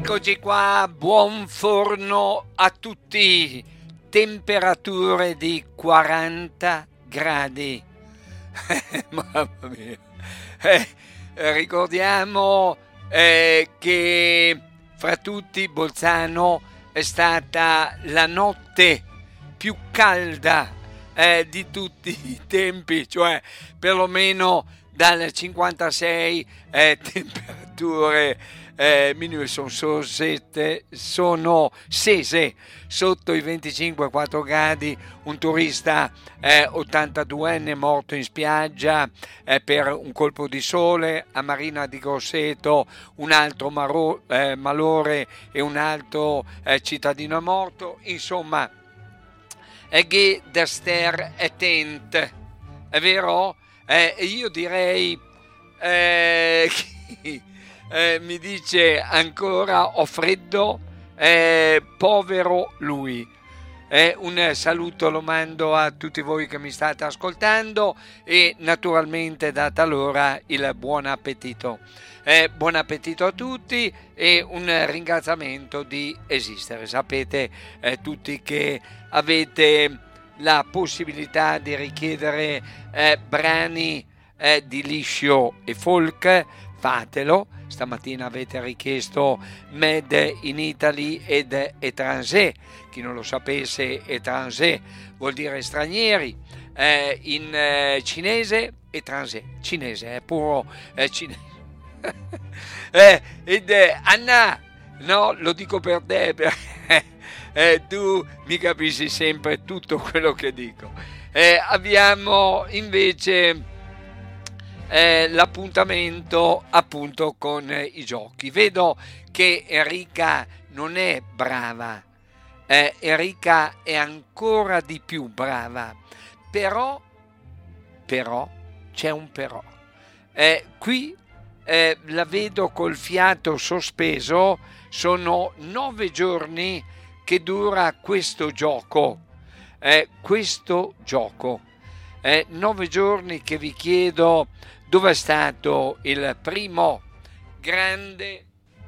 Eccoci qua, buon forno a tutti, temperature di 40 gradi. Mamma mia. Ricordiamo che fra tutti Bolzano è stata la notte più calda di tutti i tempi, cioè perlomeno dal 56 temperature minime sono scese sotto i 25-4 gradi. Un turista 82enne morto in spiaggia per un colpo di sole a Marina di Grosseto, un altro malore e un altro cittadino è morto. Insomma, che der ster è tent, è vero? Io direi mi dice ancora ho freddo, povero lui. Un saluto lo mando a tutti voi che mi state ascoltando e naturalmente data l'ora il buon appetito. Buon appetito a tutti e un ringraziamento di esistere. Sapete tutti che avete la possibilità di richiedere brani di liscio e folk, fatelo. Stamattina avete richiesto Made in Italy ed étranger. Chi non lo sapesse, étranger vuol dire stranieri, in cinese étranger, cinese è puro cinese. Anna, no, lo dico per te perché tu mi capisci sempre tutto quello che dico. Abbiamo invece l'appuntamento appunto con i giochi. Vedo che Enrica non è brava, Enrica è ancora di più brava, però c'è un però. Qui la vedo col fiato sospeso. Sono 9 giorni che dura questo gioco, 9 giorni che vi chiedo dove è stato il primo grande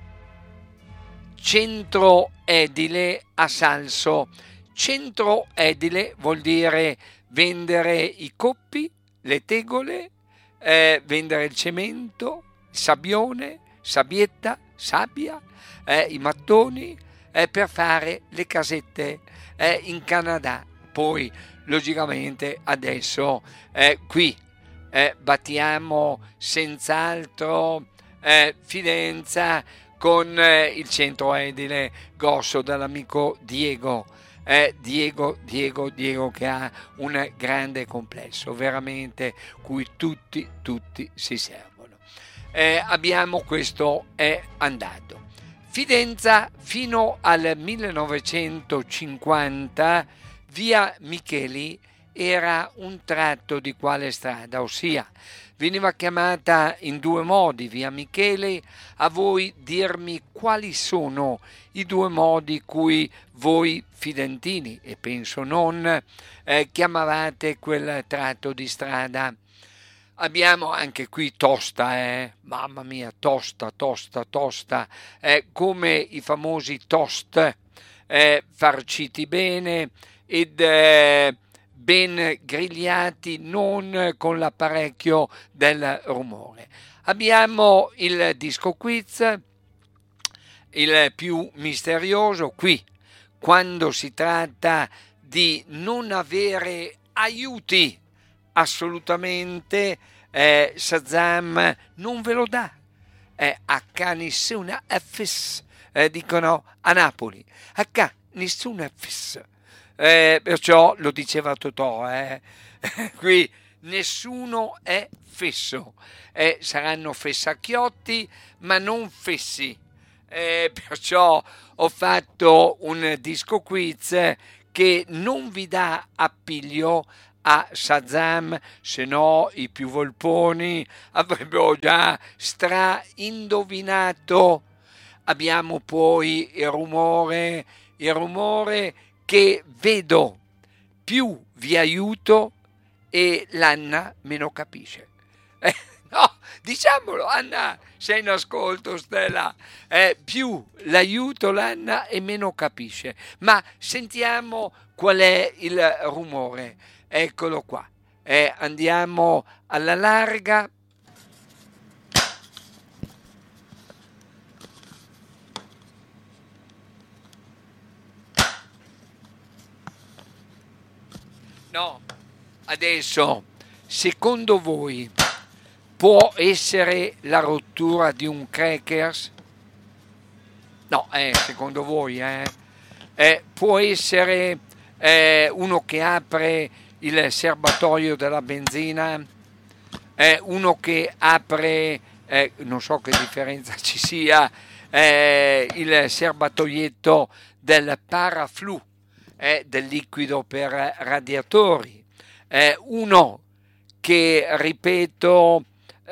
centro edile a Salso. Centro edile vuol dire vendere i coppi, le tegole, vendere il cemento, il sabbione, sabbietta, sabbia, i mattoni per fare le casette in Canada. Poi logicamente adesso qui battiamo senz'altro Fidenza con il centro edile grosso dall'amico Diego. Diego che ha un grande complesso veramente cui tutti si servono. Abbiamo questo è andato. Fidenza fino al 1950 via Micheli era un tratto di quale strada, ossia veniva chiamata in due modi via Micheli. A voi dirmi quali sono i due modi cui voi fidentini, e penso non, chiamavate quel tratto di strada. Abbiamo anche qui tosta, mamma mia, tosta, come i famosi toast, farciti bene ed ben grigliati, non con l'apparecchio del rumore. Abbiamo il disco quiz, il più misterioso qui, quando si tratta di non avere aiuti assolutamente, Shazam non ve lo dà. H nessuna Fs, dicono a Napoli, H nessuna Fs. Perciò lo diceva Totò, qui nessuno è fesso, saranno fessacchiotti ma non fessi, perciò ho fatto un disco quiz che non vi dà appiglio a Shazam, se no i più volponi avrebbero già indovinato. Abbiamo poi il rumore che vedo, più vi aiuto e l'Anna meno capisce. No, diciamolo, Anna, sei in ascolto, Stella. Più l'aiuto l'Anna e meno capisce. Ma sentiamo qual è il rumore. Eccolo qua. Andiamo alla larga. No, adesso, secondo voi, può essere la rottura di un crackers? No, secondo voi, può essere uno che apre il serbatoio della benzina? Uno che apre, non so che differenza ci sia, il serbatoietto del paraflu, del liquido per radiatori, uno che, ripeto,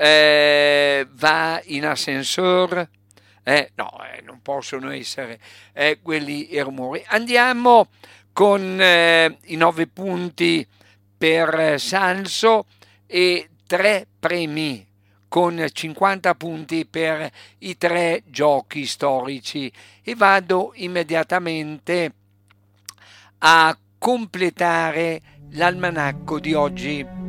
va in ascensore. No, non possono essere quelli i rumori. Andiamo con i 9 punti per Salso e 3 premi con 50 punti per i 3 giochi storici e vado immediatamente a completare l'almanacco di oggi.